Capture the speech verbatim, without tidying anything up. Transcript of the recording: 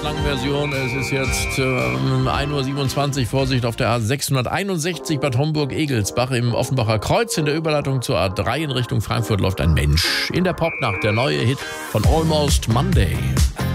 langen Version. Es ist jetzt ähm, ein Uhr siebenundzwanzig. Vorsicht auf der A sechshunderteinundsechzig Bad Homburg-Egelsbach im Offenbacher Kreuz. In der Überleitung zur A drei in Richtung Frankfurt läuft ein Mensch. In der Popnacht der neue Hit von Almost Monday.